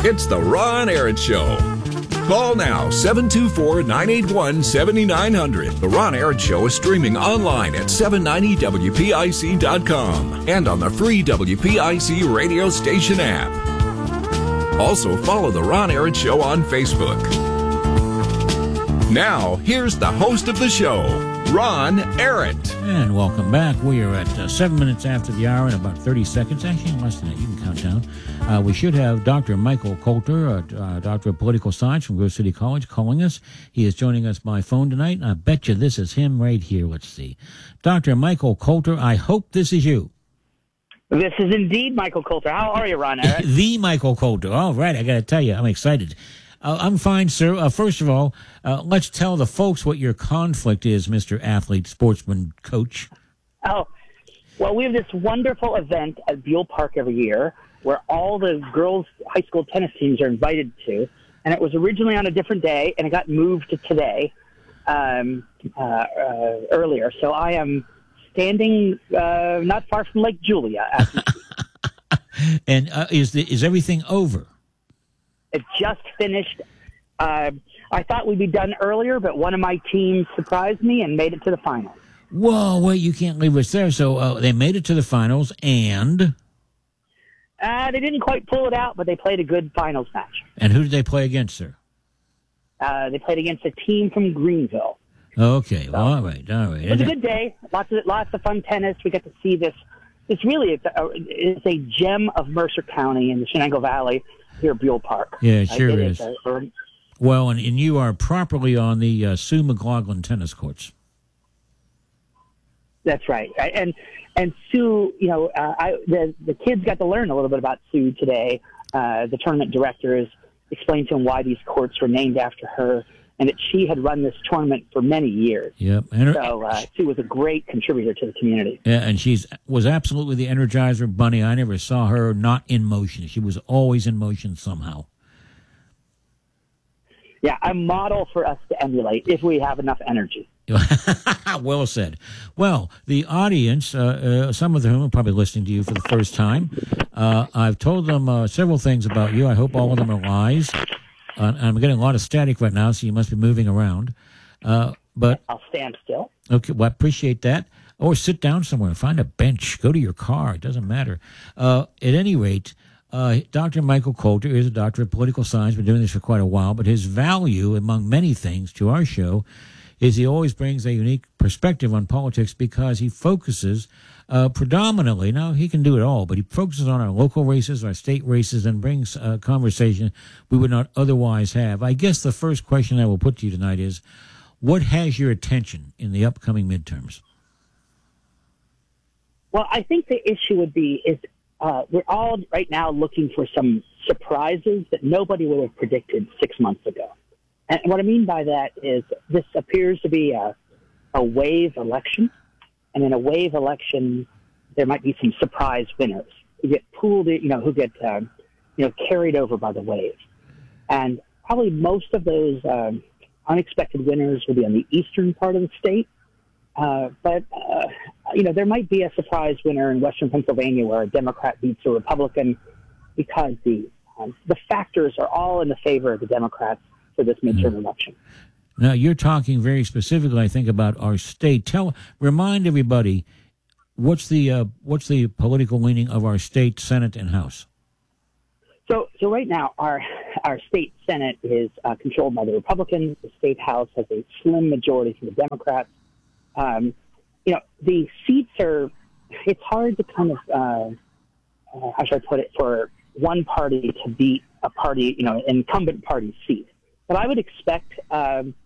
It's the Ron Aaron Show. Call now, 724-981-7900. The Ron Aaron Show is streaming online at 790WPIC.com and on the free WPIC radio station app. Also, follow The Ron Aaron Show on Facebook. Now, here's the host of the show, Ron Arendt. And welcome back. We are at 7 minutes after the hour in about 30 seconds. Actually, less than that. You can count down. We should have Dr. Michael Coulter, Doctor of Political Science from Grove City College, calling us. He is joining us by phone tonight. I bet you this is him right here. Let's see. Dr. Michael Coulter, I hope this is you. This is indeed Michael Coulter. How are you, Ron Arendt? The Michael Coulter. All right. I got to tell you, I'm excited. I'm fine, sir. First of all, let's tell the folks what your conflict is, Mr. Athlete, Sportsman, Coach. Oh, well, we have this wonderful event at Buell Park every year where all the girls' high school tennis teams are invited to, and it was originally on a different day, and it got moved to today earlier. So I am standing not far from Lake Julia. And is everything over? It just finished. I thought we'd be done earlier, but one of my teams surprised me and made it to the finals. Whoa, wait, you can't leave us there. So they made it to the finals, and? They didn't quite pull it out, but they played a good finals match. And who did they play against, sir? They played against a team from Greenville. Okay, well, all right. It was a good day. Lots of fun tennis. We got to see this. It's really it's a gem of Mercer County in the Shenango Valley here at Buell Park. Yeah, it sure is. Well, and you are properly on the Sue McLaughlin tennis courts. That's right. And Sue, the kids got to learn a little bit about Sue today. The tournament directors explained to them why these courts were named after her, and that she had run this tournament for many years. Yep. So Sue was a great contributor to the community. Yeah, and was absolutely the Energizer Bunny. I never saw her not in motion. She was always in motion somehow. Yeah, a model for us to emulate if we have enough energy. Well said. Well, the audience, some of whom are probably listening to you for the first time, I've told them several things about you. I hope all of them are lies. I'm getting a lot of static right now, so you must be moving around. But I'll stand still. Okay, well, I appreciate that. Or sit down somewhere, find a bench, go to your car. It doesn't matter. At any rate, Dr. Michael Coulter is a doctor of political science, been doing this for quite a while, but his value, among many things, to our show is he always brings a unique perspective on politics because he focuses predominantly, now he can do it all, but he focuses on our local races, our state races, and brings a conversation we would not otherwise have. I guess the first question I will put to you tonight is, what has your attention in the upcoming midterms? Well, I think the issue would be we're all right now looking for some surprises that nobody would have predicted 6 months ago. And what I mean by that is this appears to be a wave election. And in a wave election, there might be some surprise winners who get pooled, who get, carried over by the wave. And probably most of those unexpected winners will be on the eastern part of the state. But there might be a surprise winner in western Pennsylvania where a Democrat beats a Republican because the factors are all in the favor of the Democrats for this midterm election. Now, you're talking very specifically, I think, about our state. Remind everybody, what's the political leaning of our state Senate and House? So right now, our state Senate is controlled by the Republicans. The state House has a slim majority from the Democrats. The seats it's hard to kind of, how should I put it, for one party to beat a party, incumbent party seat. But I would expect, the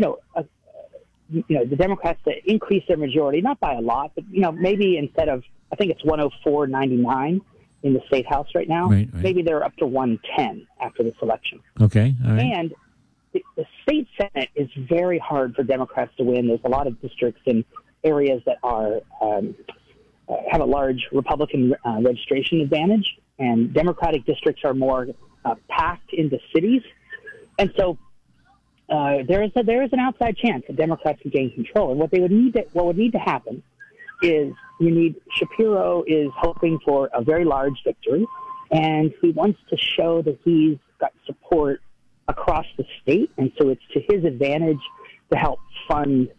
Democrats to increase their majority, not by a lot, but, maybe instead of, I think it's 104-99 in the state House right now. Right. Maybe they're up to 110 after this election. Okay. All right. And the state Senate is very hard for Democrats to win. There's a lot of districts in areas that are have a large Republican registration advantage, and Democratic districts are more packed into cities. And so there is an outside chance that Democrats can gain control. And what would need to happen is Shapiro is hoping for a very large victory. and he wants to show that he's got support across the state, and so it's to his advantage to help fund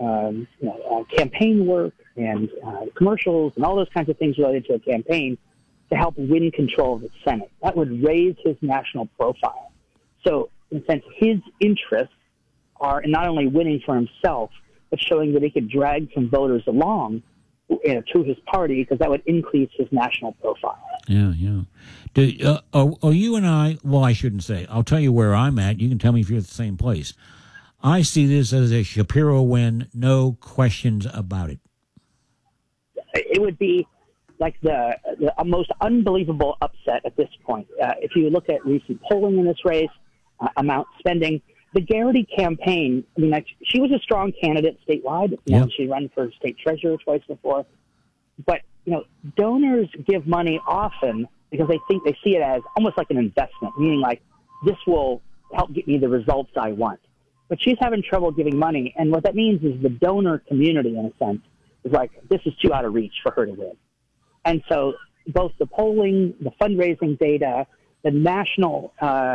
campaign work and commercials and all those kinds of things related to a campaign to help win control of the Senate. That would raise his national profile. So, in a sense, his interests are in not only winning for himself, but showing that he could drag some voters along to his party, because that would increase his national profile. Yeah. Are you and I, well, I shouldn't say. I'll tell you where I'm at. You can tell me if you're at the same place. I see this as a Shapiro win, no questions about it. It would be like the most unbelievable upset at this point. If you look at recent polling in this race, amount spending, the Garrity campaign, I mean, she was a strong candidate statewide. She ran for state treasurer twice before. But, donors give money often because they see it as almost like an investment, meaning like this will help get me the results I want. But she's having trouble giving money. And what that means is the donor community, in a sense, is like, this is too out of reach for her to win. And so both the polling, the fundraising data, the national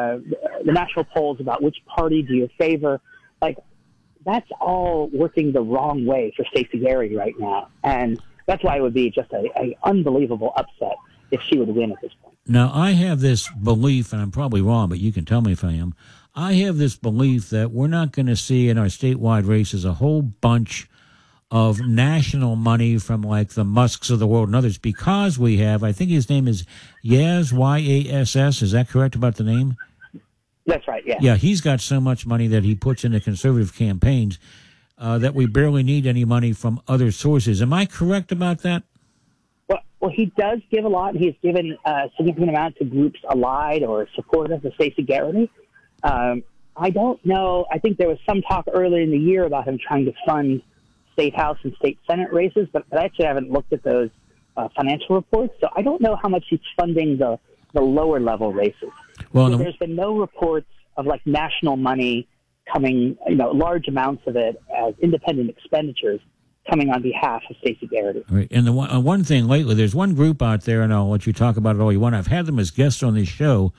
polls about which party do you favor, like that's all working the wrong way for Stacey Garrity right now. And that's why it would be just a unbelievable upset if she would win at this point. Now, I have this belief, and I'm probably wrong, but you can tell me if I am. I have this belief that we're not going to see in our statewide races a whole bunch of national money from like the Musks of the world and others, because we have, I think his name is Yass, Y-A-S-S. Is that correct about the name? That's right, yeah. Yeah, he's got so much money that he puts into conservative campaigns that we barely need any money from other sources. Am I correct about that? Well, he does give a lot, and he's given a significant amount to groups allied or supportive of Stacey Garrity. I don't know. I think there was some talk earlier in the year about him trying to fund state house and state senate races, but I actually haven't looked at those financial reports, so I don't know how much he's funding the lower level races. Well, there's been no reports of like national money coming, large amounts of it as independent expenditures coming on behalf of Stacey Garrity. Right. And the one thing lately, there's one group out there, and I'll let you talk about it all you want. I've had them as guests on this show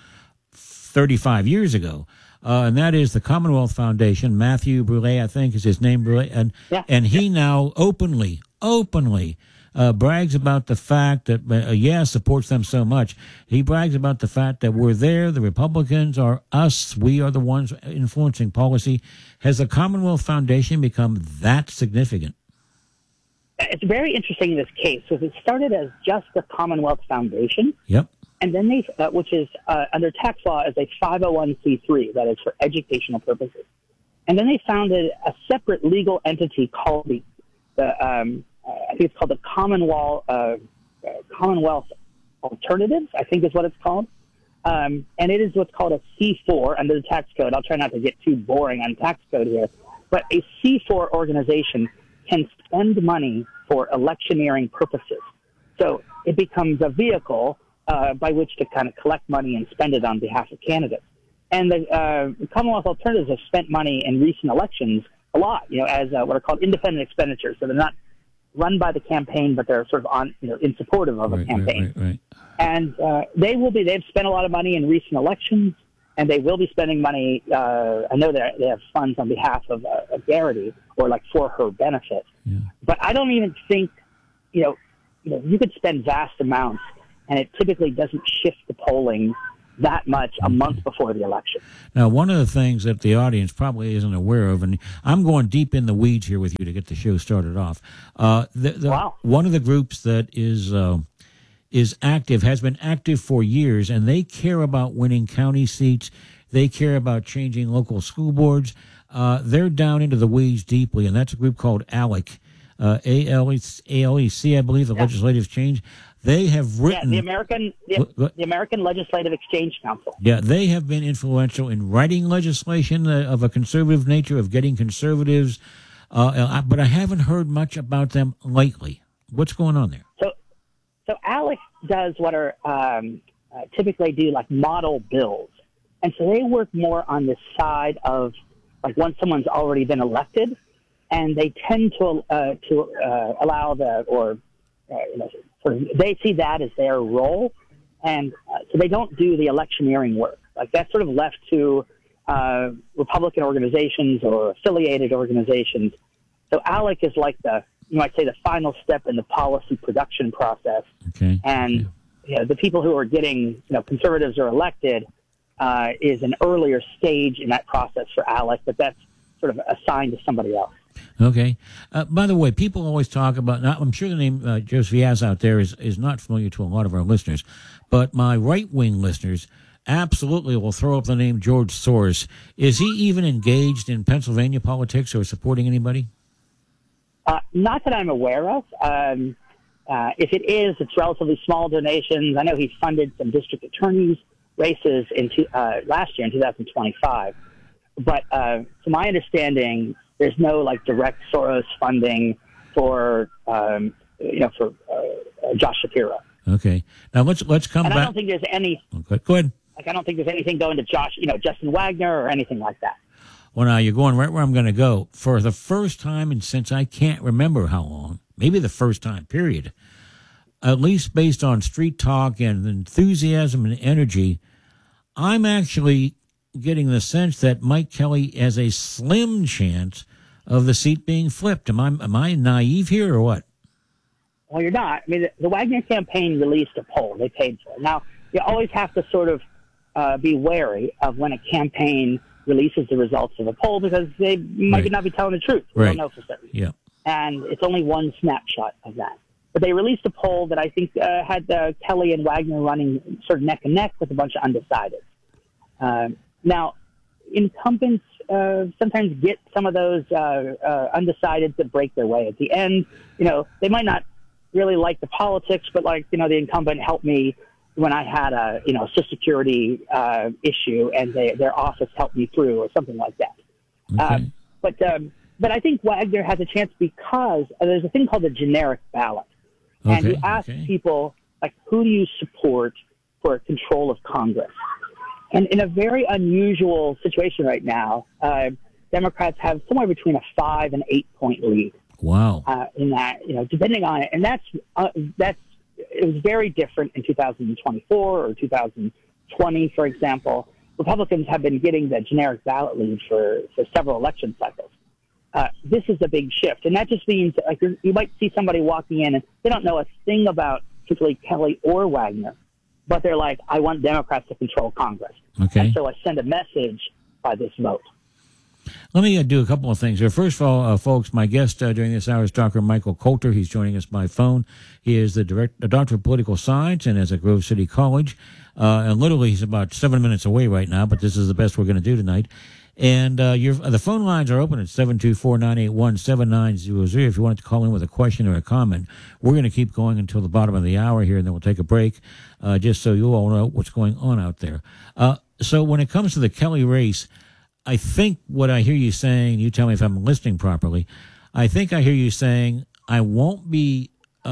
35 years ago. And that is the Commonwealth Foundation. Matthew Brule, I think is his name, Brule, and he now openly brags about the fact that, supports them so much. He brags about the fact that we're there, the Republicans are us, we are the ones influencing policy. Has the Commonwealth Foundation become that significant? It's very interesting in this case, because it started as just the Commonwealth Foundation. Yep. And then they, which is under tax law as a 501c3, that is for educational purposes. And then they founded a separate legal entity called I think it's called the Commonwealth Alternatives, I think is what it's called. And it is what's called a C4 under the tax code. I'll try not to get too boring on tax code here. But a C4 organization can spend money for electioneering purposes. So it becomes a vehicle by which to kind of collect money and spend it on behalf of candidates. And the Commonwealth Alternatives have spent money in recent elections a lot, as what are called independent expenditures. So they're not run by the campaign, but they're sort of on, in supportive of a campaign. Right. And they've spent a lot of money in recent elections, and they will be spending money. I know they have funds on behalf of Garrity, or like for her benefit. Yeah. But I don't even think, you could spend vast amounts, and it typically doesn't shift the polling that much a month before the election. Now, one of the things that the audience probably isn't aware of, and I'm going deep in the weeds here with you to get the show started off. Wow. One of the groups that is active, has been active for years, and they care about winning county seats. They care about changing local school boards. They're down into the weeds deeply, and that's a group called ALEC, ALEC, I believe, the Legislative Change. They have written... the American Legislative Exchange Council. Yeah, they have been influential in writing legislation of a conservative nature, of getting conservatives, but I haven't heard much about them lately. What's going on there? So ALEC does what are typically do like model bills. And so they work more on the side of like once someone's already been elected, and they tend to allow they see that as their role. And so they don't do the electioneering work. Like that's sort of left to Republican organizations or affiliated organizations. So ALEC is like you might say, the final step in the policy production process. Okay. And the people who are getting, conservatives are elected is an earlier stage in that process for ALEC, but that's sort of assigned to somebody else. Okay. By the way, people always talk about, now, I'm sure the name Joseph Yaz out there is not familiar to a lot of our listeners, but my right-wing listeners absolutely will throw up the name George Soros. Is he even engaged in Pennsylvania politics or supporting anybody? Not that I'm aware of. If it is, it's relatively small donations. I know he funded some district attorneys' races last year in 2025. But to my understanding, there's no like direct Soros funding for Josh Shapiro. Okay. Now let's come back. I don't think there's any. Okay, go ahead. Like I don't think there's anything going to Justin Wagner or anything like that. Well, now you're going right where I'm going to go. For the first time, and since I can't remember how long, maybe the first time, period, at least based on street talk and enthusiasm and energy, I'm actually getting the sense that Mike Kelly has a slim chance of the seat being flipped. Am I naive here or what? Well, you're not. I mean, the Wagner campaign released a poll. They paid for it. Now, you always have to sort of be wary of when a campaign releases the results of a poll because they might not be telling the truth. We don't know for certain. Yeah. And it's only one snapshot of that. But they released a poll that I think had Kelly and Wagner running sort of neck and neck with a bunch of undecideds. Now, incumbents sometimes get some of those undecideds that break their way at the end. They might not really like the politics, but the incumbent helped me when I had a Social Security issue, and their office helped me through, or something like that. Okay. But I think Wagner has a chance because there's a thing called the generic ballot, and you ask people who do you support for control of Congress, and in a very unusual situation right now, Democrats have somewhere between a 5 and 8 point lead. Wow. In that, depending on it, and that's it was very different in 2024 or 2020, for example. Republicans have been getting the generic ballot lead for several election cycles. This is a big shift, and that just means you might see somebody walking in and they don't know a thing about particularly Kelly or Wagner, but they're like, I want Democrats to control Congress. Okay. And so I send a message by this vote. Let me do a couple of things here. First of all, folks, my guest during this hour is Dr. Michael Coulter. He's joining us by phone. He is the doctor of political science and is at Grove City College. And literally, he's about 7 minutes away right now, but this is the best we're going to do tonight. And the phone lines are open at 724-981-7900. If you want to call in with a question or a comment, we're going to keep going until the bottom of the hour here, and then we'll take a break, just so you all know what's going on out there. So when it comes to the Kelly race, I think what I hear you saying, you tell me if I'm listening properly, I think I hear you saying I won't be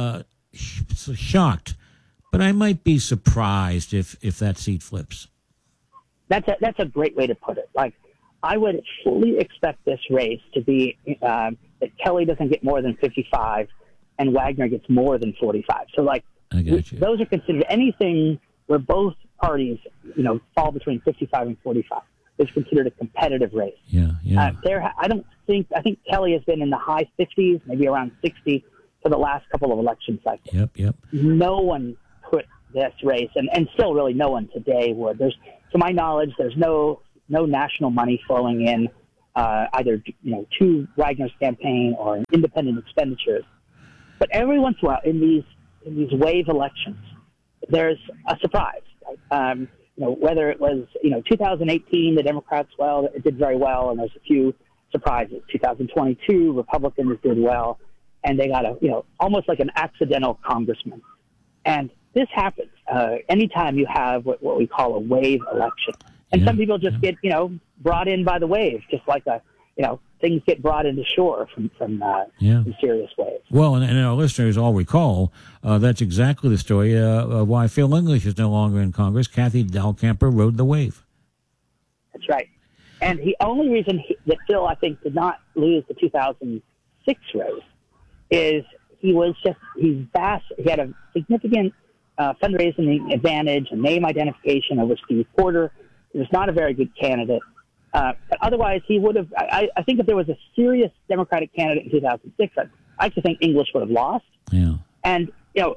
shocked, but I might be surprised if that seat flips. That's a great way to put it. I would fully expect this race to be that Kelly doesn't get more than 55 and Wagner gets more than 45. So I got you. Those are considered anything where both parties, fall between 55 and 45. Is considered a competitive race. Yeah. I think Kelly has been in the high 50s, maybe around 60 for the last couple of election cycles. Yep. No one put this race, and still really no one today would. To my knowledge, there's no national money flowing in either to Wagner's campaign or in independent expenditures. But every once in a while, in these wave elections, there's a surprise. Right? Whether it was, 2018, the Democrats, it did very well, and there's a few surprises. 2022, Republicans did well, and they got almost like an accidental congressman. And this happens anytime you have what we call a wave election. And some people just get, brought in by the wave, just like things get brought into shore from serious waves. Well, and our listeners all recall that's exactly the story of why Phil English is no longer in Congress. Kathy Dahlkemper rode the wave. That's right. And the only reason that Phil, I think, did not lose the 2006 race is he's vast. He had a significant fundraising advantage and name identification over Steve Porter. He was not a very good candidate. But otherwise, he would have. I think if there was a serious Democratic candidate in 2006, I actually think English would have lost. Yeah. And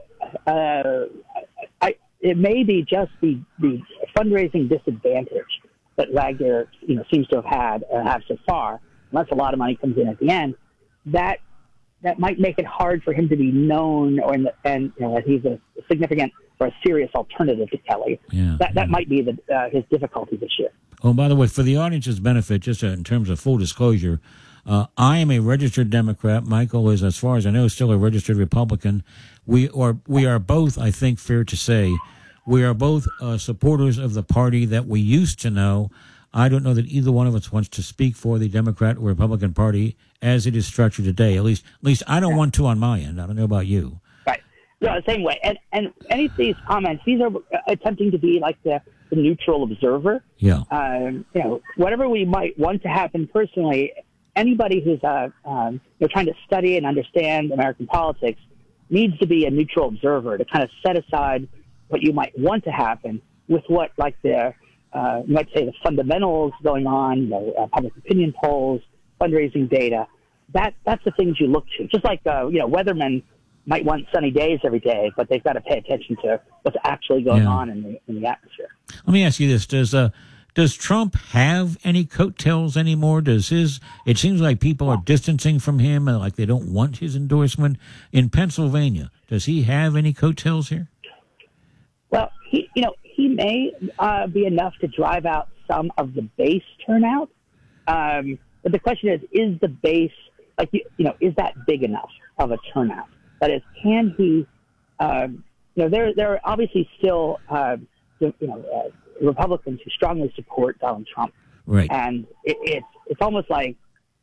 it may be just the fundraising disadvantage that Wagner seems to have so far, unless a lot of money comes in at the end. That might make it hard for him to be known, that he's a significant or a serious alternative to Kelly. Yeah. That might be his difficulty this year. Oh, by the way, for the audience's benefit, just in terms of full disclosure, I am a registered Democrat. Michael is, as far as I know, still a registered Republican. We are both, I think, fair to say, we are both supporters of the party that we used to know. I don't know that either one of us wants to speak for the Democrat or Republican Party as it is structured today. At least I don't want to on my end. I don't know about you. Right. No, the same way. And any of these comments, these are attempting to be like the neutral observer. Yeah. Whatever we might want to happen personally, anybody who's trying to study and understand American politics needs to be a neutral observer to kind of set aside what you might want to happen with what, like you might say, the fundamentals going on, public opinion polls, fundraising data. That's the things you look to. Just like weathermen might want sunny days every day, but they've got to pay attention to what's actually going on in the atmosphere. Let me ask you this: Does Trump have any coattails anymore? It seems like people are distancing from him and like they don't want his endorsement. In Pennsylvania, does he have any coattails here? Well, he may be enough to drive out some of the base turnout. But the question is the base, is that big enough of a turnout? That is, can he, there are obviously still, Republicans who strongly support Donald Trump. Right. And it's almost like,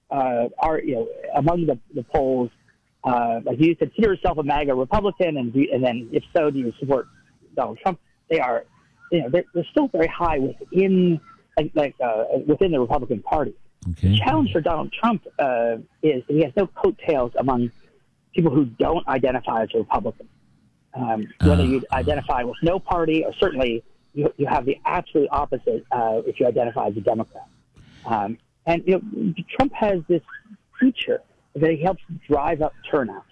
among the polls, like, do you consider yourself a MAGA Republican? And then if so, do you support Donald Trump? They are, they're still very high within the Republican Party. Okay. The challenge for Donald Trump is that he has no coattails among people who don't identify as a Republican. Whether you identify with no party, or certainly you have the absolute opposite if you identify as a Democrat. And Trump has this feature that he helps drive up turnout.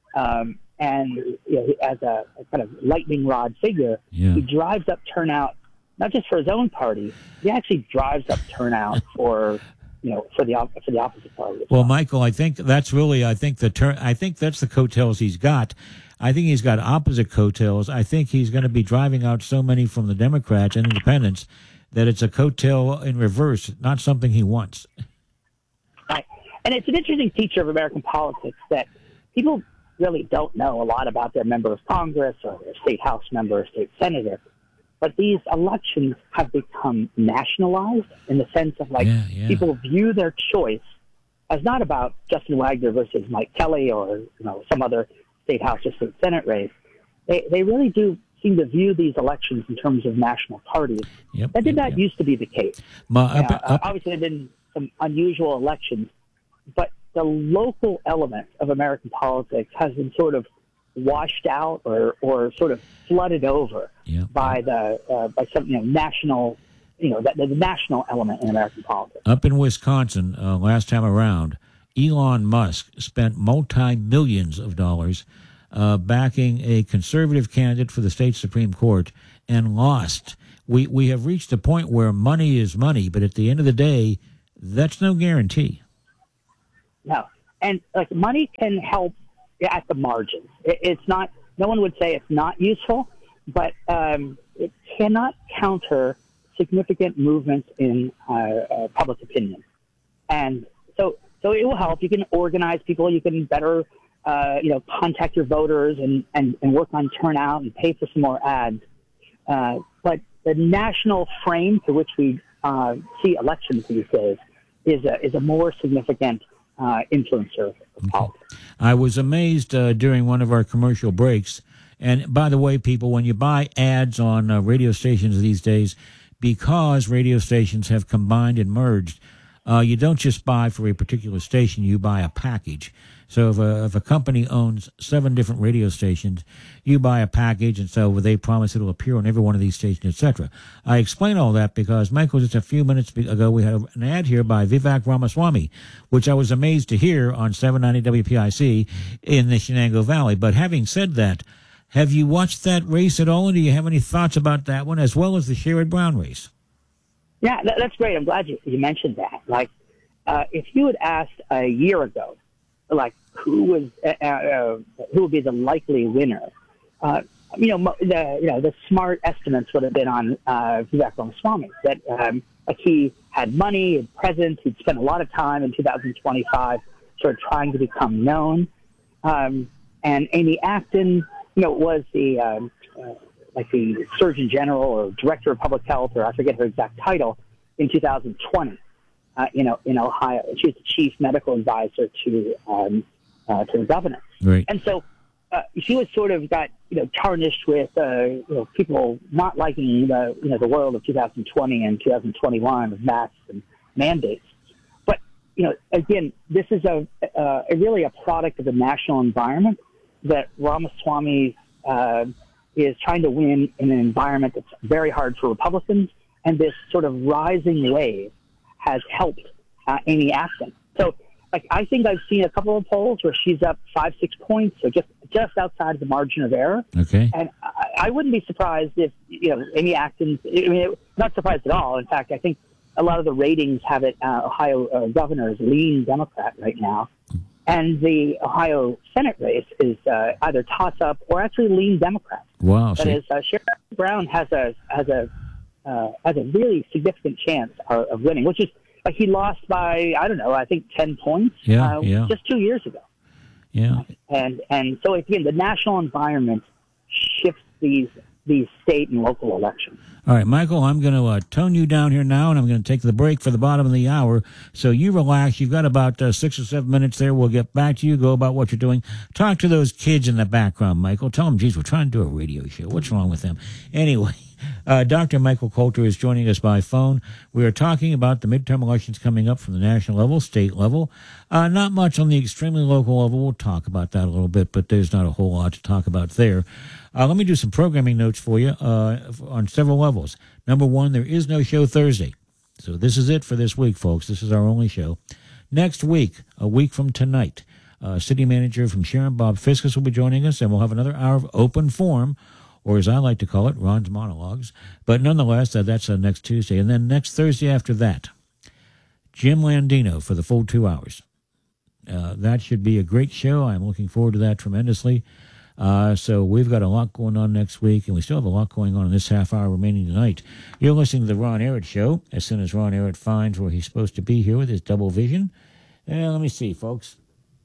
And as a kind of lightning rod figure, he drives up turnout not just for his own party. He actually drives up turnout for the opposite party. Well, Michael, I think that's really I think that's the coattails he's got. I think he's got opposite coattails. I think he's going to be driving out so many from the Democrats and independents that it's a coattail in reverse, not something he wants. Right. And it's an interesting feature of American politics that people really don't know a lot about their member of Congress or their state house member or state senator. But these elections have become nationalized in the sense of people view their choice as not about Justin Wagner versus Mike Kelly or some other state house or state senate race. They really do seem to view these elections in terms of national parties. That did not used to be the case. Obviously, there have been some unusual elections, but the local element of American politics has been sort of washed out or sort of flooded over by some national, the national element in American politics. Up in Wisconsin, last time around, Elon Musk spent multi-millions of dollars backing a conservative candidate for the state Supreme Court and lost. We have reached a point where money is money, but at the end of the day, that's no guarantee. No, and money can help at the margins. It's not. No one would say it's not useful, but it cannot counter significant movements in public opinion. And so it will help. You can organize people. You can better, contact your voters and work on turnout and pay for some more ads. But the national frame to which we see elections these days is a more significant influencer of politics. I was amazed during one of our commercial breaks. And by the way, people, when you buy ads on radio stations these days, because radio stations have combined and merged, You don't just buy for a particular station, you buy a package. So if a company owns 7 different radio stations, you buy a package, and so they promise it'll appear on every one of these stations, etc. I explain all that because, Michael, just a few minutes ago, we had an ad here by Vivek Ramaswamy, which I was amazed to hear on 790 WPIC in the Shenango Valley. But having said that, have you watched that race at all, and do you have any thoughts about that one, as well as the Sherrod Brown race? Yeah, that's great. I'm glad you mentioned that. Like, if you had asked a year ago, like, who would be the likely winner? The smart estimates would have been on Vivek Ramaswamy, that he had money and presence. He'd spent a lot of time in 2025 sort of trying to become known. And Amy Acton, was the Surgeon General or Director of Public Health, or I forget her exact title, in 2020. In Ohio, she was the chief medical advisor to the governor. Right. And so she was sort of got tarnished with people not liking the world of 2020 and 2021 of masks and mandates. But again, this is really a product of the national environment that Ramaswamy is trying to win in an environment that's very hard for Republicans, and this sort of rising wave has helped Amy Acton. So, I think I've seen a couple of polls where she's up 5-6 points, so just outside the margin of error. Okay. And I wouldn't be surprised if Amy Acton. Not surprised at all. In fact, I think a lot of the ratings have it. Ohio governor is lean Democrat right now, and the Ohio Senate race is either toss up or actually lean Democrat. Wow. That is, Sherrod Brown has a really significant chance of winning, which is he lost by, I think 10 points just 2 years ago. Yeah. And so again, the national environment shifts these state and local elections. All right, Michael, I'm going to tone you down here now, and I'm going to take the break for the bottom of the hour. So you relax. You've got about 6 or 7 minutes there. We'll get back to you, go about what you're doing. Talk to those kids in the background, Michael. Tell them, geez, we're trying to do a radio show. What's wrong with them? Anyway, Dr. Michael Coulter is joining us by phone. We are talking about the midterm elections coming up from the national level, state level. Not much on the extremely local level. We'll talk about that a little bit, but there's not a whole lot to talk about there. Let me do some programming notes for you on several levels. Number one, there is no show Thursday. So this is it for this week, folks. This is our only show. Next week, a week from tonight, city manager from Sharon, Bob Fiskus, will be joining us, and we'll have another hour of open forum, or as I like to call it, Ron's Monologues. But nonetheless, that's next Tuesday. And then next Thursday after that, Jim Landino for the full 2 hours. That should be a great show. I'm looking forward to that tremendously. So we've got a lot going on next week, and we still have a lot going on in this half hour remaining tonight. You're listening to the Ron Arad Show. As soon as Ron Arad finds where he's supposed to be here with his double vision. Let me see, folks.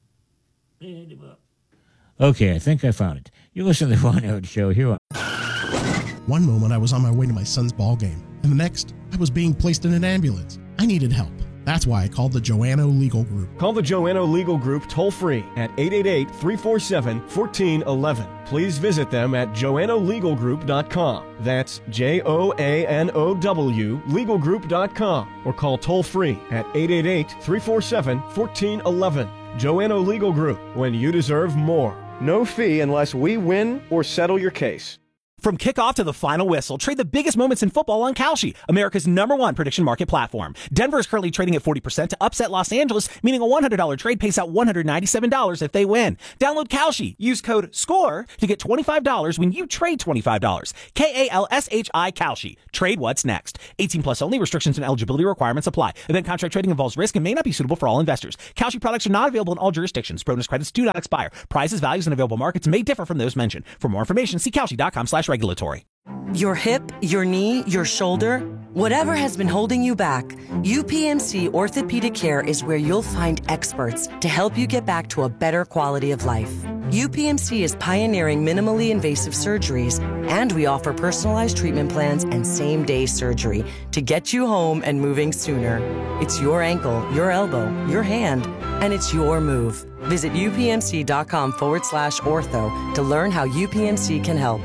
Okay, I think I found it. You're listening to the Ron Arad Show. Here. One moment I was on my way to my son's ball game, and the next I was being placed in an ambulance. I needed help. That's why I called the Joanno Legal Group. Call the Joanno Legal Group toll-free at 888-347-1411. Please visit them at joannolegalgroup.com. That's Joanow legalgroup.com. Or call toll-free at 888-347-1411. Joanno Legal Group, when you deserve more. No fee unless we win or settle your case. From kickoff to the final whistle, trade the biggest moments in football on Kalshi, America's #1 prediction market platform. Denver is currently trading at 40% to upset Los Angeles, meaning a $100 trade pays out $197 if they win. Download Kalshi. Use code SCORE to get $25 when you trade $25. KALSHI Kalshi. Trade what's next. 18 plus only. Restrictions and eligibility requirements apply. Event contract trading involves risk and may not be suitable for all investors. Kalshi products are not available in all jurisdictions. Bonus credits do not expire. Prices, values, and available markets may differ from those mentioned. For more information, see Kalshi.com/regulatory. Your hip, your knee, your shoulder, whatever has been holding you back, UPMC Orthopedic Care is where you'll find experts to help you get back to a better quality of life. UPMC is pioneering minimally invasive surgeries, and we offer personalized treatment plans and same-day surgery to get you home and moving sooner. It's your ankle, your elbow, your hand, and it's your move. Visit upmc.com/ortho to learn how UPMC can help.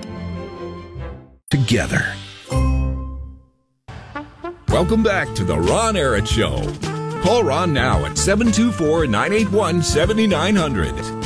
Together. Welcome back to the Ron Arad Show. Call Ron now at 724-981-7900.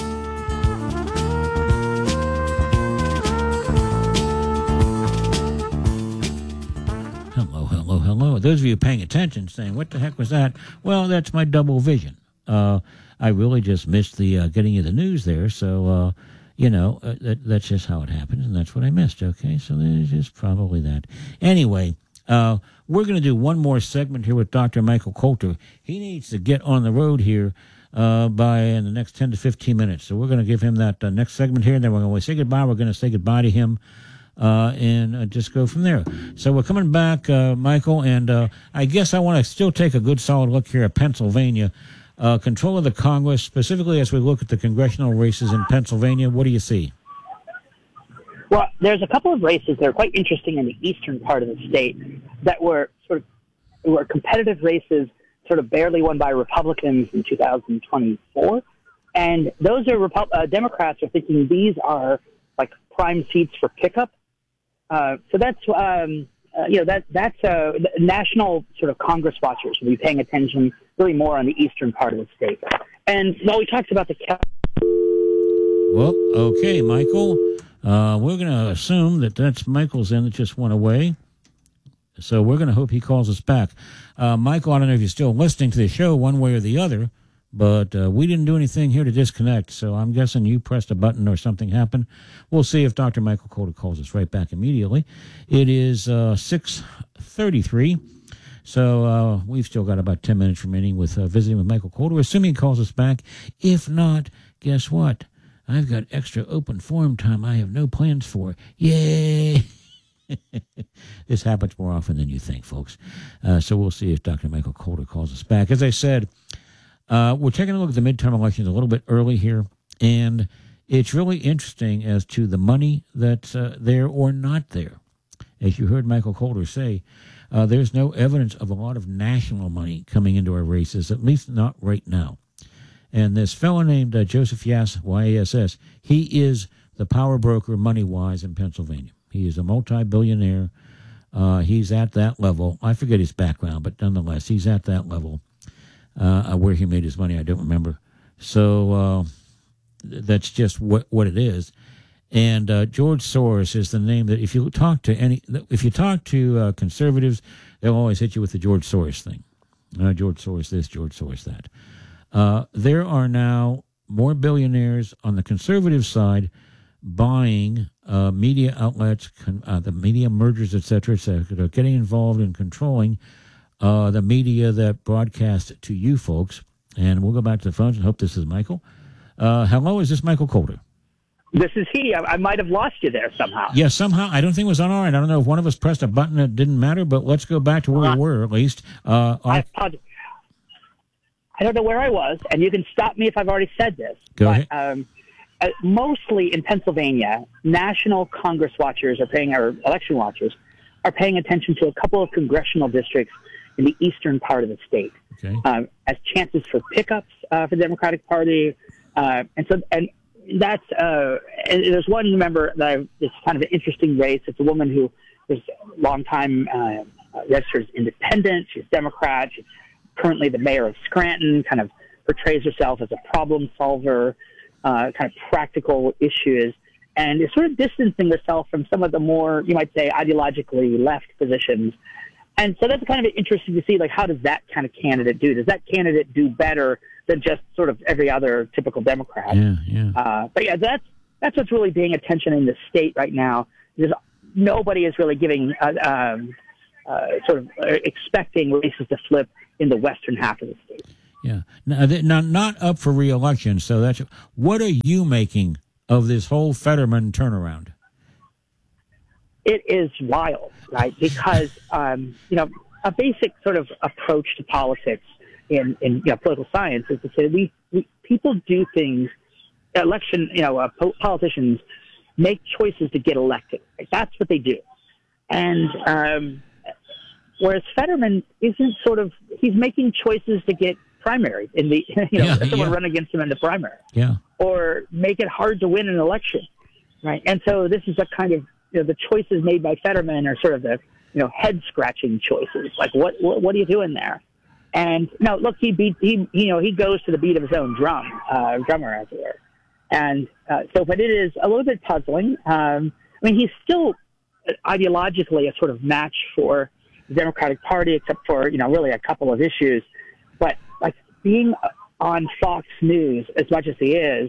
Hello. Those of you paying attention saying, what the heck was that? Well, that's my double vision. I really just missed the getting you the news there. So, that's just how it happens, and that's what I missed, okay? So there's just probably that. Anyway, we're going to do one more segment here with Dr. Michael Coulter. He needs to get on the road here by in the next 10 to 15 minutes. So we're going to give him that next segment here, and then we're going to say goodbye. We're going to say goodbye to him. And just go from there. So we're coming back, Michael, and I guess I want to still take a good solid look here at Pennsylvania. Control of the Congress, specifically as we look at the congressional races in Pennsylvania. What do you see? Well, there's a couple of races that are quite interesting in the eastern part of the state that were competitive races, sort of barely won by Republicans in 2024. And those are Democrats are thinking these are like prime seats for pickup. So that's national sort of Congress watchers will be paying attention really more on the eastern part of the state. And while we talked about the well, okay, Michael, we're going to assume that that's Michael's end that just went away. So we're going to hope he calls us back. Michael, I don't know if you're still listening to the show one way or the other, but we didn't do anything here to disconnect, so I'm guessing you pressed a button or something happened. We'll see if Dr. Michael Coulter calls us right back immediately. It is 6:33, so we've still got about 10 minutes remaining with visiting with Michael Coulter, assuming he calls us back. If not, guess what? I've got extra open forum time I have no plans for. Yay! This happens more often than you think, folks. So we'll see if Dr. Michael Coulter calls us back. As I said, we're taking a look at the midterm elections a little bit early here, and it's really interesting as to the money that's there or not there. As you heard Michael Coulter say, there's no evidence of a lot of national money coming into our races, at least not right now. And this fellow named Joseph Yass, YASS, he is the power broker money-wise in Pennsylvania. He is a multi-billionaire. He's at that level. I forget his background, but nonetheless, he's at that level. Where he made his money, I don't remember. So that's just what it is. And George Soros is the name that if you talk to conservatives, they'll always hit you with the George Soros thing. George Soros this, George Soros that. There are now more billionaires on the conservative side buying media outlets, the media mergers, et cetera, getting involved in controlling the media that broadcast to you folks. And we'll go back to the phones and hope this is Michael. Hello, is this Michael Coulter? This is he. I might have lost you there somehow. Yeah, somehow. I don't think it was on our end. I don't know if one of us pressed a button that didn't matter, but let's go back to where we were at least. I apologize. I don't know where I was, and you can stop me if I've already said this. Go ahead. Mostly in Pennsylvania, national Congress watchers or election watchers are paying attention to a couple of congressional districts in the eastern part of the state, okay, as chances for pickups for the Democratic Party, and that's and there's one member that it's kind of an interesting race. It's a woman who was a long time registered as independent. She's Democrat. She's currently the mayor of Scranton. Kind of portrays herself as a problem solver, kind of practical issues, and is sort of distancing herself from some of the more, you might say, ideologically left positions. And so that's kind of interesting to see, like, how does that kind of candidate do? Does that candidate do better than just sort of every other typical Democrat? Yeah. But yeah, that's what's really paying attention in the state right now. Because nobody is really giving expecting races to flip in the western half of the state. Yeah. Now, not up for re-election. So that's what are you making of this whole Fetterman turnaround? It is wild, right? Because a basic sort of approach to politics in political science is to say we people do things. Politicians make choices to get elected. Right? That's what they do, and whereas Fetterman isn't he's making choices to get primary in the someone run against him in the primary, or make it hard to win an election, right? And so this is a kind of the choices made by Fetterman are sort of the head scratching choices, like what are you doing there? And no, look, he goes to the beat of his own drummer, as it were. And but it is a little bit puzzling. I mean, he's still ideologically a sort of match for the Democratic Party, except for, really a couple of issues. But like being on Fox News as much as he is,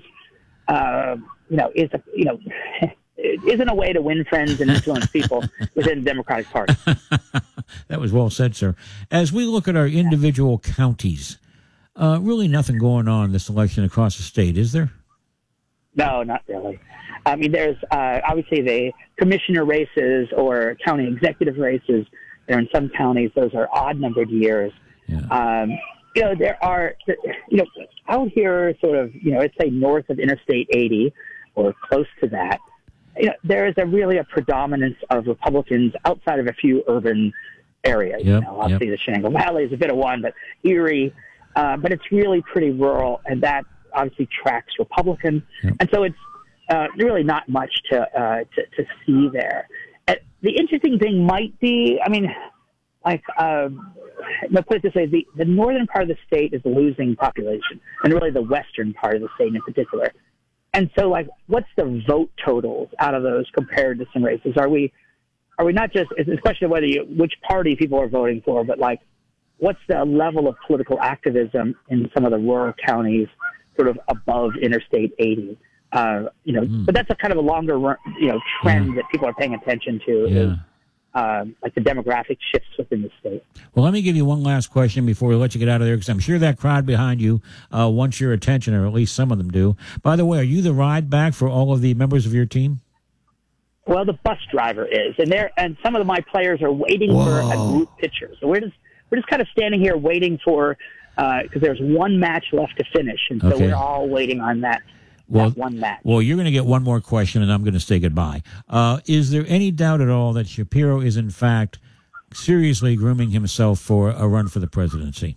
isn't a way to win friends and influence people within the Democratic Party. That was well said, sir. As we look at our individual counties, really nothing going on in this election across the state, is there? No, not really. I mean, there's obviously the commissioner races or county executive races. There in some counties, those are odd-numbered years. Yeah. There are, out here sort of, let's say north of Interstate 80 or close to that, there is really a predominance of Republicans outside of a few urban areas. Yep, obviously the Shenango Valley is a bit of one, but Erie, but it's really pretty rural, and that obviously tracks Republican. Yep. And so it's really not much to see there. The interesting thing might be, let's put it this way, the northern part of the state is losing population, and really the western part of the state in particular. And so, what's the vote totals out of those compared to some races? Are we not just, it's a question of which party people are voting for, but what's the level of political activism in some of the rural counties sort of above Interstate 80? But that's a kind of a longer, trend that people are paying attention to. Yeah. The demographic shifts within the state. Well, let me give you one last question before we let you get out of there, because I'm sure that crowd behind you wants your attention, or at least some of them do. By the way, are you the ride back for all of the members of your team? Well, the bus driver is, and some of my players are waiting for a group picture. So we're just kind of standing here waiting for, because there's one match left to finish, and so we're all waiting on that. One match. Well, you're going to get one more question, and I'm going to say goodbye. Is there any doubt at all that Shapiro is, in fact, seriously grooming himself for a run for the presidency?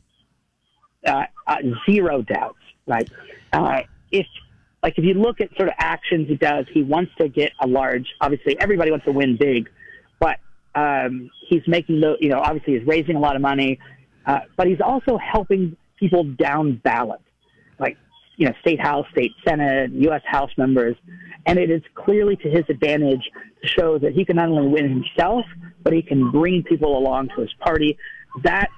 Zero doubts. Right? If you look at sort of actions he does, he wants to get a large. Obviously, everybody wants to win big, but he's making obviously he's raising a lot of money, but he's also helping people down ballot. State House, State Senate, U.S. House members, and it is clearly to his advantage to show that he can not only win himself, but he can bring people along to his party. That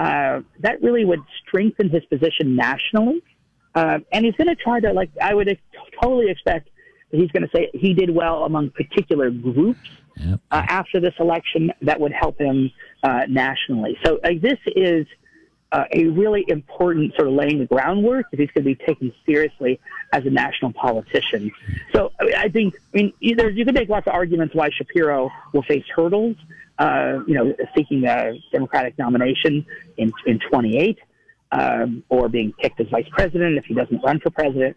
really would strengthen his position nationally, and he's going to try to, I would totally expect that he's going to say he did well among particular groups after this election that would help him nationally. So this is a really important sort of laying the groundwork if he's going to be taken seriously as a national politician. So I think, you can make lots of arguments why Shapiro will face hurdles, seeking a Democratic nomination in 28, or being picked as vice president if he doesn't run for president.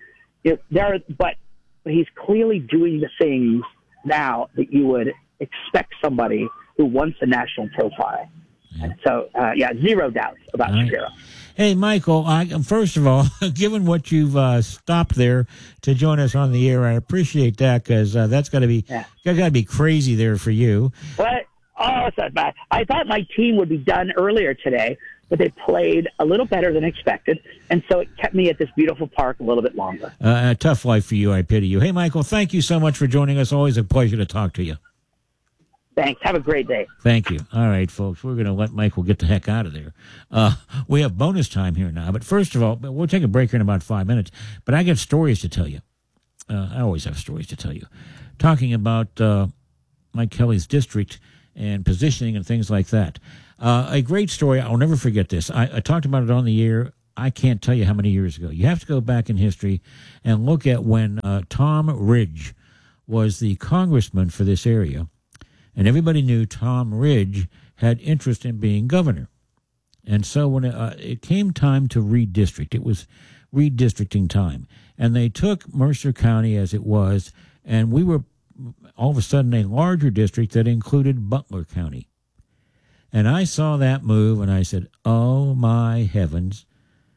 But he's clearly doing the things now that you would expect somebody who wants a national profile. And so, zero doubts about Shapiro. Hey, Michael, first of all, given what you've stopped there to join us on the air, I appreciate that, because that's got to be crazy there for you. What? Oh, it's not bad. I thought my team would be done earlier today, but they played a little better than expected, and so it kept me at this beautiful park a little bit longer. A tough life for you. I pity you. Hey, Michael, thank you so much for joining us. Always a pleasure to talk to you. Thanks. Have a great day. Thank you. All right, folks, we're going to let Michael get the heck out of there. We have bonus time here now. But first of all, we'll take a break here in about 5 minutes. But I got stories to tell you. I always have stories to tell you. Talking about Mike Kelly's district and positioning and things like that. A great story. I'll never forget this. I talked about it on the air. I can't tell you how many years ago. You have to go back in history and look at when Tom Ridge was the congressman for this area. And everybody knew Tom Ridge had interest in being governor. And so when it came time to redistrict, it was redistricting time. And they took Mercer County as it was, and we were all of a sudden a larger district that included Butler County. And I saw that move, and I said, oh, my heavens.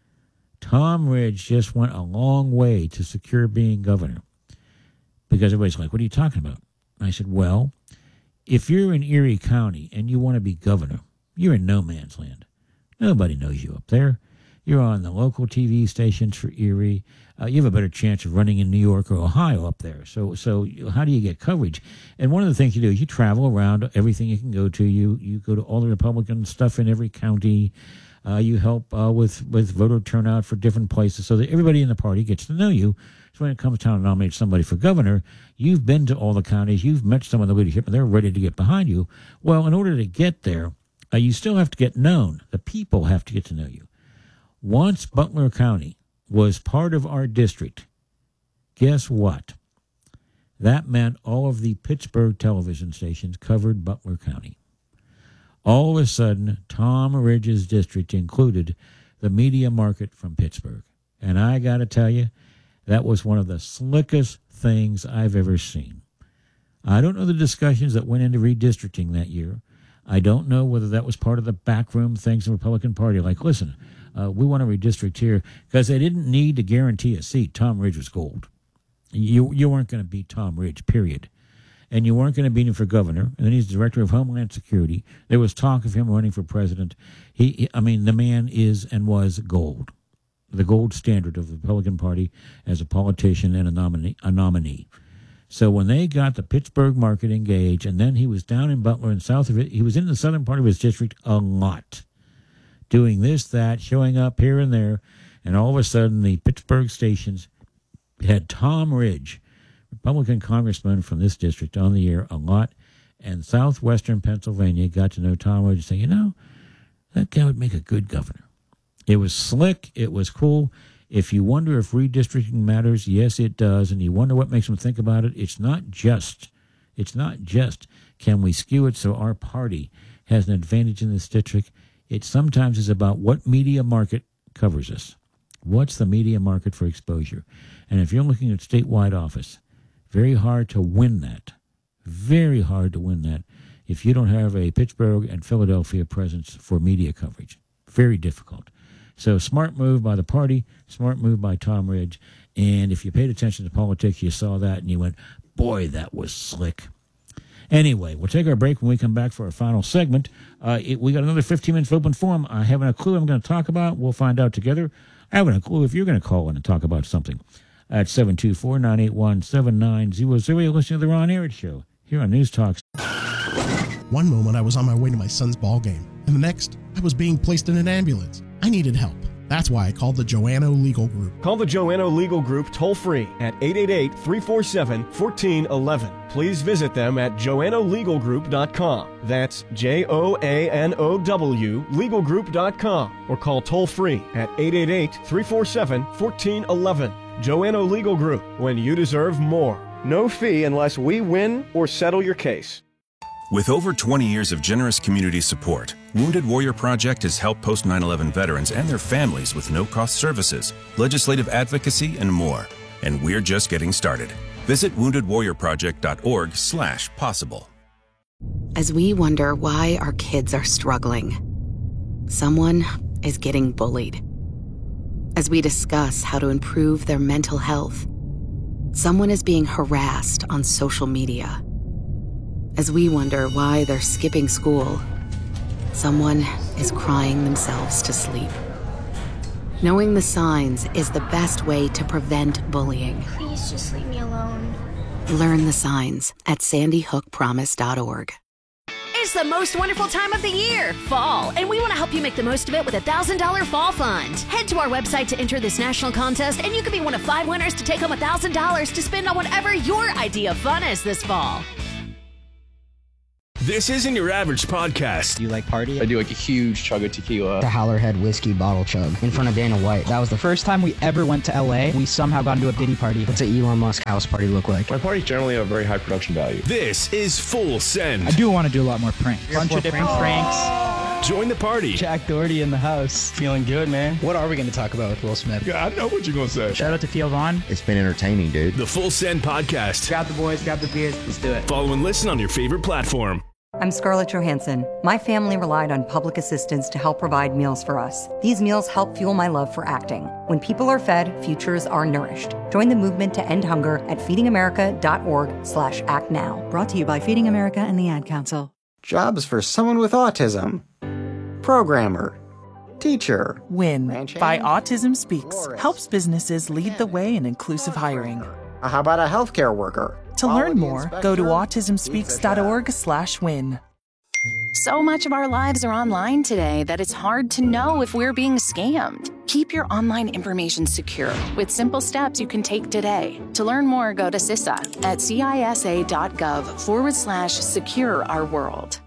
Tom Ridge just went a long way to secure being governor. Because everybody's like, what are you talking about? And I said, well, if you're in Erie County and you want to be governor, you're in no man's land. Nobody knows you up there. You're on the local TV stations for Erie. You have a better chance of running in New York or Ohio up there. So how do you get coverage? And one of the things you do is you travel around everything you can go to. You go to all the Republican stuff in every county. You help with voter turnout for different places so that everybody in the party gets to know you. So when it comes time to nominate somebody for governor, you've been to all the counties, you've met some of the leadership, and they're ready to get behind you. Well, in order to get there, you still have to get known. The people have to get to know you. Once Butler County was part of our district, guess what? That meant all of the Pittsburgh television stations covered Butler County. All of a sudden, Tom Ridge's district included the media market from Pittsburgh. And I got to tell you, that was one of the slickest things I've ever seen. I don't know the discussions that went into redistricting that year. I don't know whether that was part of the backroom things in the Republican Party. Like, listen, we want to redistrict here because they didn't need to guarantee a seat. Tom Ridge was gold. You weren't going to beat Tom Ridge, period. And you weren't going to beat him for governor. And then he's director of Homeland Security. There was talk of him running for president. The man is and was gold, the gold standard of the Republican Party as a politician and a nominee. So when they got the Pittsburgh market engaged, and then he was down in Butler and south of it, he was in the southern part of his district a lot, doing this, that, showing up here and there, and all of a sudden the Pittsburgh stations had Tom Ridge, Republican congressman from this district, on the air a lot, and southwestern Pennsylvania got to know Tom Ridge and say, that guy would make a good governor. It was slick. It was cool. If you wonder if redistricting matters, yes, it does. And you wonder what makes them think about it. It's not just can we skew it so our party has an advantage in this district. It sometimes is about what media market covers us. What's the media market for exposure? And if you're looking at statewide office, very hard to win that. Very hard to win that if you don't have a Pittsburgh and Philadelphia presence for media coverage. Very difficult. So smart move by the party, smart move by Tom Ridge. And if you paid attention to politics, you saw that and you went, boy, that was slick. Anyway, we'll take our break when we come back for our final segment. We got another 15 minutes of open forum. I haven't a clue I'm going to talk about. We'll find out together. I haven't a clue if you're going to call in and talk about something. At 724-981-7900, you're listening to The Ron Arad Show here on News Talk. One moment I was on my way to my son's ball game, and the next I was being placed in an ambulance. I needed help. That's why I called the Joanno Legal Group. Call the Joanno Legal Group toll-free at 888-347-1411. Please visit them at joannolegalgroup.com. That's Joanow legalgroup.com. Or call toll-free at 888-347-1411. Joanno Legal Group, when you deserve more. No fee unless we win or settle your case. With over 20 years of generous community support, Wounded Warrior Project has helped post 9/11 veterans and their families with no-cost services, legislative advocacy, and more. And we're just getting started. Visit woundedwarriorproject.org/possible. As we wonder why our kids are struggling, someone is getting bullied. As we discuss how to improve their mental health, someone is being harassed on social media. As we wonder why they're skipping school, someone is crying themselves to sleep. Knowing the signs is the best way to prevent bullying. Please just leave me alone. Learn the signs at sandyhookpromise.org. It's the most wonderful time of the year, fall, and we want to help you make the most of it with a $1,000 fall fund. Head to our website to enter this national contest, and you could be one of 5 winners to take home $1,000 to spend on whatever your idea of fun is this fall. This isn't your average podcast. Do you like party? I do like a huge chug of tequila. The Howlerhead whiskey bottle chug in front of Dana White. That was the first time we ever went to LA. We somehow got into a Diddy party. What's an Elon Musk house party look like? My parties generally have very high production value. This is Full Send. I do want to do a lot more pranks. A bunch of different pranks. Join the party. Jack Doherty in the house. Feeling good, man. What are we going to talk about with Will Smith? Yeah, I know what you're going to say. Shout out to Theo Vaughn. It's been entertaining, dude. The Full Send Podcast. Grab the boys, grab the beers. Let's do it. Follow and listen on your favorite platform. I'm Scarlett Johansson. My family relied on public assistance to help provide meals for us. These meals help fuel my love for acting. When people are fed, futures are nourished. Join the movement to end hunger at feedingamerica.org/actnow. Brought to you by Feeding America and the Ad Council. Jobs for someone with autism. Programmer. Teacher. WIN by Autism Speaks helps businesses lead the way in inclusive hiring. How about a healthcare worker? To learn more, go to autismspeaks.org/win. So much of our lives are online today that it's hard to know if we're being scammed. Keep your online information secure with simple steps you can take today. To learn more, go to CISA at cisa.gov/secure our world.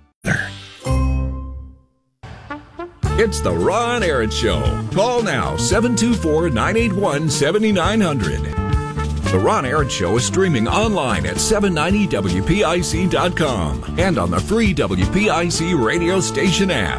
It's the Ron Aaron Show. Call now, 724-981-7900. The Ron Aaron Show is streaming online at 790WPIC.com and on the free WPIC radio station app.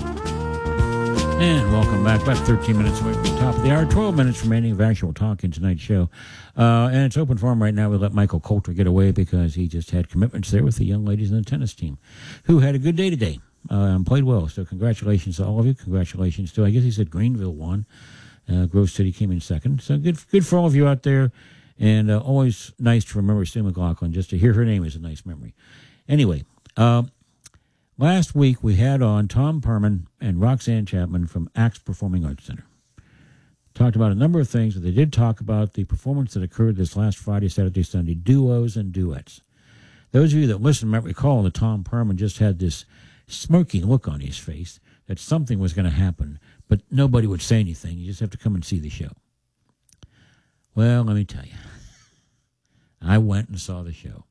And welcome back. About 13 minutes away from the top of the hour. 12 minutes remaining of actual talk in tonight's show. And it's open for him right now. We'll let Michael Coulter get away because he just had commitments there with the young ladies in the tennis team who had a good day today and played well. So congratulations to all of you. Congratulations to, I guess he said Greenville won. Grove City came in second. So good for all of you out there. And always nice to remember Sue McLaughlin. Just to hear her name is a nice memory. Anyway, last week we had on Tom Perman and Roxanne Chapman from Axe Performing Arts Center. Talked about a number of things, but they did talk about the performance that occurred this last Friday, Saturday, Sunday, duos and duets. Those of you that listen might recall that Tom Perman just had this smirky look on his face that something was going to happen, but nobody would say anything. You just have to come and see the show. Well, let me tell you, I went and saw the show.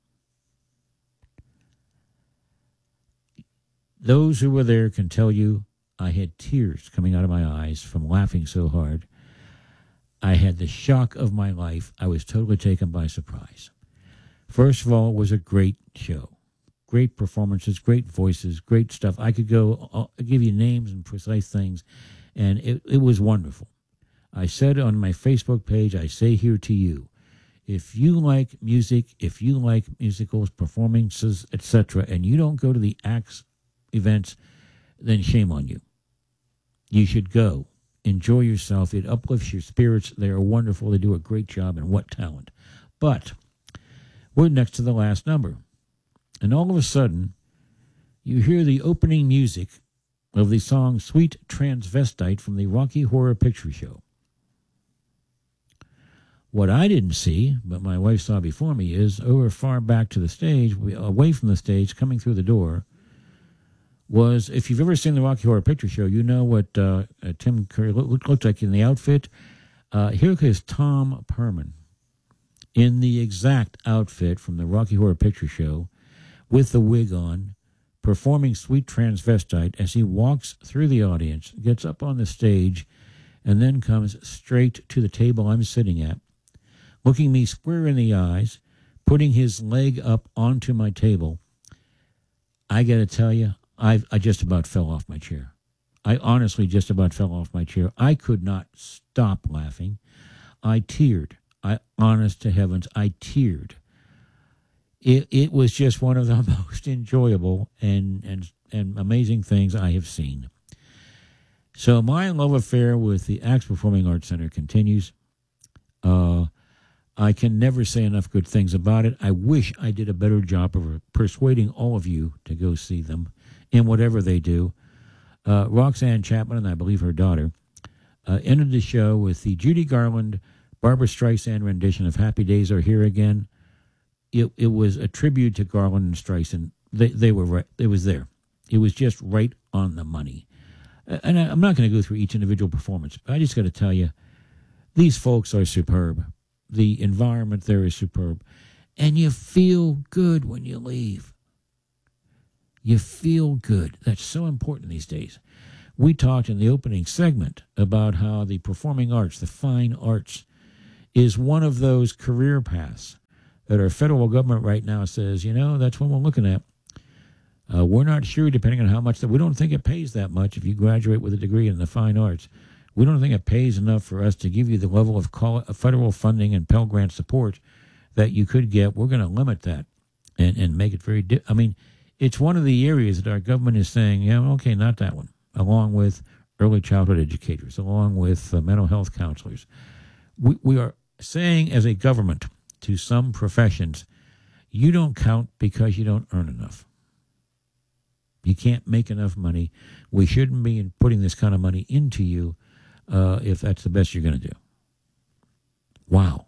Those who were there can tell you I had tears coming out of my eyes from laughing so hard. I had the shock of my life. I was totally taken by surprise. First of all, it was a great show. Great performances, great voices, great stuff. I could go give you names and precise things, and it was wonderful. I said on my Facebook page, I say here to you, if you like music, if you like musicals, performances, etc., and you don't go to the Axe events, then shame on you. You should go. Enjoy yourself. It uplifts your spirits. They are wonderful. They do a great job, and what talent. But we're next to the last number. And all of a sudden, you hear the opening music of the song Sweet Transvestite from the Rocky Horror Picture Show. What I didn't see, but my wife saw before me, is over far back to the stage, away from the stage, coming through the door, was, if you've ever seen the Rocky Horror Picture Show, you know what Tim Curry looked like in the outfit. Here is Tom Perman in the exact outfit from the Rocky Horror Picture Show with the wig on, performing Sweet Transvestite as he walks through the audience, gets up on the stage, and then comes straight to the table I'm sitting at, looking me square in the eyes, putting his leg up onto my table. I got to tell you, I just about fell off my chair. I honestly just about fell off my chair. I could not stop laughing. I teared. Honest to heavens, I teared. It was just one of the most enjoyable and amazing things I have seen. So my love affair with the Axe Performing Arts Center continues. I can never say enough good things about it. I wish I did a better job of persuading all of you to go see them in whatever they do. Roxanne Chapman, and I believe her daughter, ended the show with the Judy Garland, Barbra Streisand rendition of Happy Days Are Here Again. It was a tribute to Garland and Streisand. They were right. It was there. It was just right on the money. And I'm not going to go through each individual performance, but I just got to tell you, these folks are superb. The environment there is superb. And you feel good when you leave. You feel good. That's so important these days. We talked in the opening segment about how the performing arts, the fine arts, is one of those career paths that our federal government right now says, that's what we're looking at. We're not sure, depending on how much, we don't think it pays that much if you graduate with a degree in the fine arts. We don't think it pays enough for us to give you the level of federal funding and Pell Grant support that you could get. We're going to limit that and make it very, it's one of the areas that our government is saying, okay, not that one, along with early childhood educators, along with mental health counselors. We are saying as a government to some professions, you don't count because you don't earn enough. You can't make enough money. We shouldn't be putting this kind of money into you if that's the best you're going to do. Wow.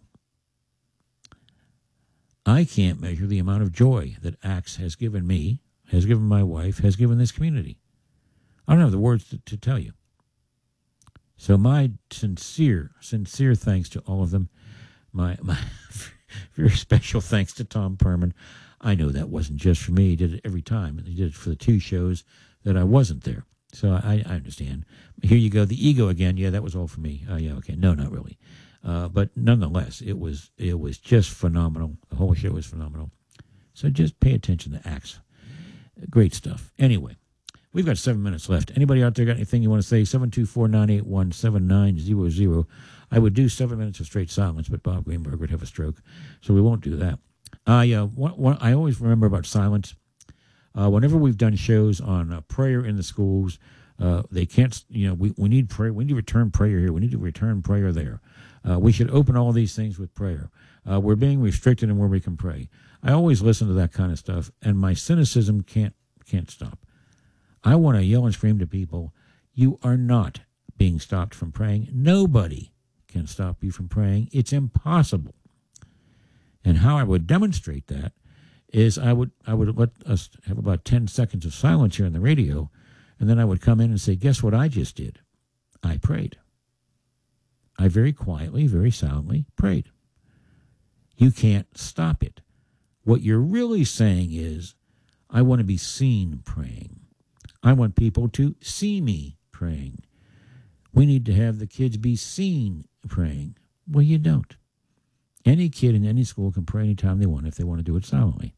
I can't measure the amount of joy that ACTS has given me, has given my wife, has given this community. I don't have the words to tell you. So my sincere thanks to all of them. My very special thanks to Tom Perman. I know that wasn't just for me. He did it every time. And he did it for the 2 shows that I wasn't there. So I understand. Here you go. The ego again. Yeah, that was all for me. Yeah, okay. No, not really. But nonetheless, it was just phenomenal. The whole show was phenomenal. So just pay attention to ACTS. Great stuff. Anyway, we've got 7 minutes left. Anybody out there got anything you want to say? 724-981-7900. I would do 7 minutes of straight silence, but Bob Greenberg would have a stroke, so we won't do that. I always remember about silence. Whenever we've done shows on prayer in the schools, they can't, we need prayer. We need to return prayer here. We need to return prayer there. We should open all these things with prayer. We're being restricted in where we can pray. I always listen to that kind of stuff, and my cynicism can't stop. I want to yell and scream to people, you are not being stopped from praying. Nobody can stop you from praying. It's impossible. And how I would demonstrate that is I would let us have about 10 seconds of silence here on the radio, and then I would come in and say, guess what I just did? I prayed. I very quietly, very silently prayed. You can't stop it. What you're really saying is, I want to be seen praying. I want people to see me praying. We need to have the kids be seen praying. Well, you don't. Any kid in any school can pray anytime they want if they want to do it silently.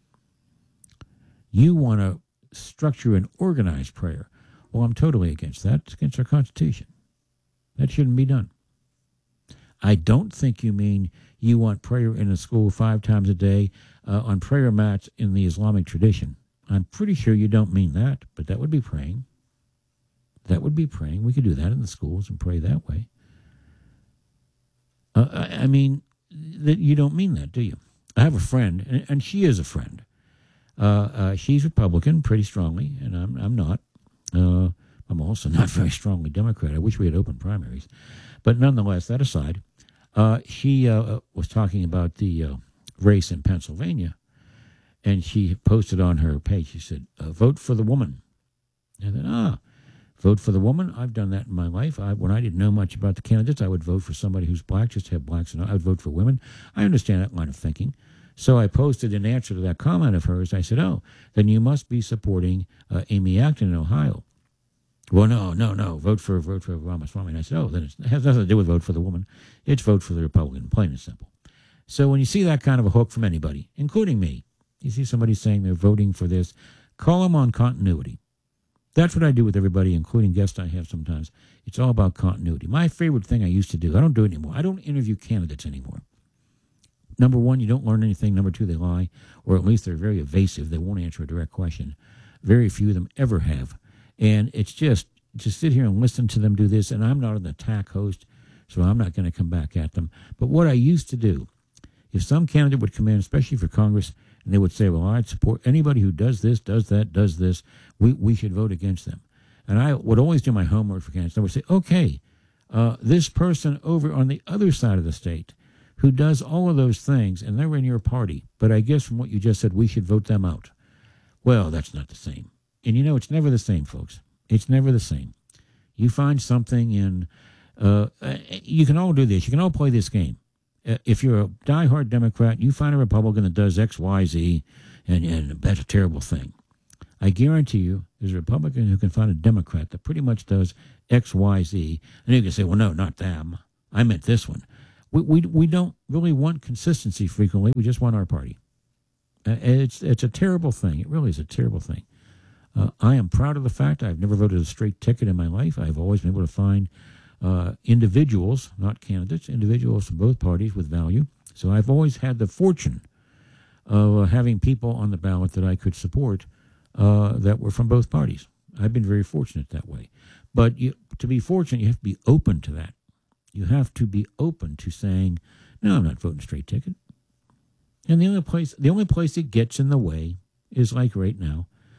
You want to structure an organized prayer. Well, I'm totally against that. It's against our Constitution. That shouldn't be done. I don't think you mean you want prayer in a school 5 times a day on prayer mats in the Islamic tradition. I'm pretty sure you don't mean that, but that would be praying. That would be praying. We could do that in the schools and pray that way. I mean, that you don't mean that, do you? I have a friend, and she is a friend. She's Republican pretty strongly, and I'm not. I'm also not very strongly Democrat. I wish we had open primaries. But nonetheless, that aside, she was talking about the race in Pennsylvania, and she posted on her page, she said, vote for the woman. And then, vote for the woman? I've done that in my life. When I didn't know much about the candidates, I would vote for somebody who's black, just to have blacks, and I would vote for women. I understand that line of thinking. So I posted an answer to that comment of hers. I said, then you must be supporting Amy Acton in Ohio. Well, no, vote for Ramaswamy. And I said, then it has nothing to do with vote for the woman. It's vote for the Republican, plain and simple. So when you see that kind of a hook from anybody, including me, you see somebody saying they're voting for this, call them on continuity. That's what I do with everybody, including guests I have sometimes. It's all about continuity. My favorite thing I used to do, I don't do it anymore. I don't interview candidates anymore. Number one, you don't learn anything. Number two, they lie, or at least they're very evasive. They won't answer a direct question. Very few of them ever have. And it's just sit here and listen to them do this, and I'm not an attack host, so I'm not going to come back at them. But what I used to do, if some candidate would come in, especially for Congress, and they would say, well, I'd support anybody who does this, does that, does this, we should vote against them. And I would always do my homework for candidates. I would say, okay, this person over on the other side of the state who does all of those things, and they're in your party, but I guess from what you just said, we should vote them out. Well, that's not the same. And it's never the same, folks. It's never the same. You find something in, you can all do this. You can all play this game. If you're a diehard Democrat, you find a Republican that does X, Y, Z, and that's a terrible thing. I guarantee you there's a Republican who can find a Democrat that pretty much does X, Y, Z, and you can say, well, no, not them. I meant this one. We don't really want consistency frequently. We just want our party. It's a terrible thing. It really is a terrible thing. I am proud of the fact I've never voted a straight ticket in my life. I've always been able to find individuals, not candidates, individuals from both parties with value. So I've always had the fortune of having people on the ballot that I could support that were from both parties. I've been very fortunate that way. But to be fortunate, you have to be open to that. You have to be open to saying, no, I'm not voting straight ticket. And the only place it gets in the way is like right now.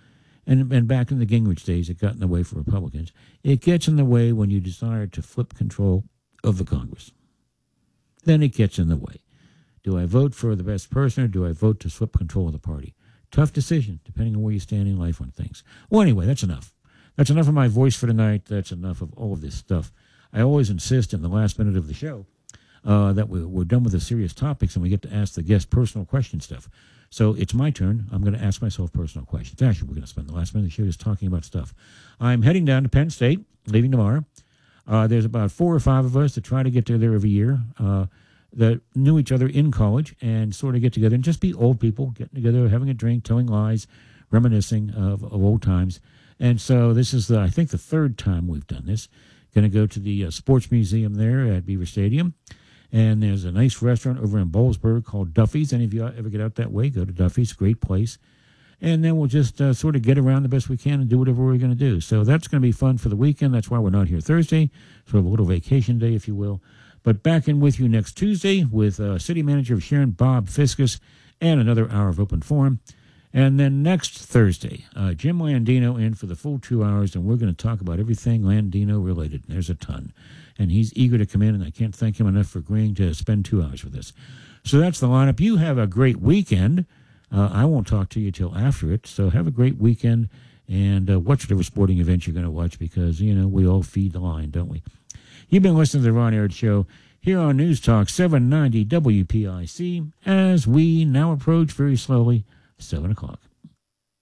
and back in the Gingrich days, it got in the way for Republicans. It gets in the way when you desire to flip control of the Congress. Then it gets in the way. Do I vote for the best person, or do I vote to flip control of the party? Tough decision, depending on where you stand in life on things. Well, anyway, that's enough. That's enough of my voice for tonight. That's enough of all of this stuff. I always insist in the last minute of the show that we're done with the serious topics and we get to ask the guest personal question stuff. So it's my turn. I'm going to ask myself personal questions. Actually, we're going to spend the last minute of the show just talking about stuff. I'm heading down to Penn State, leaving tomorrow. There's about 4 or 5 of us that try to get there every year that knew each other in college and sort of get together and just be old people, getting together, having a drink, telling lies, reminiscing of old times. And so this is, I think, the 3rd time we've done this. Going to go to the Sports Museum there at Beaver Stadium. And there's a nice restaurant over in Boalsburg called Duffy's. Any of you ever get out that way, go to Duffy's. Great place. And then we'll just sort of get around the best we can and do whatever we're going to do. So that's going to be fun for the weekend. That's why we're not here Thursday. Sort of a little vacation day, if you will. But back in with you next Tuesday with City Manager of Sharon, Bob Fiskus, and another hour of open forum. And then next Thursday, Jim Landino in for the full 2 hours, and we're going to talk about everything Landino related. There's a ton. And he's eager to come in, and I can't thank him enough for agreeing to spend 2 hours with us. So that's the lineup. You have a great weekend. I won't talk to you till after it, so have a great weekend, and watch whatever sporting event you're going to watch because, you know, we all feed the line, don't we? You've been listening to the Ron Aird Show here on News Talk 790 WPIC as we now approach very slowly 7 o'clock.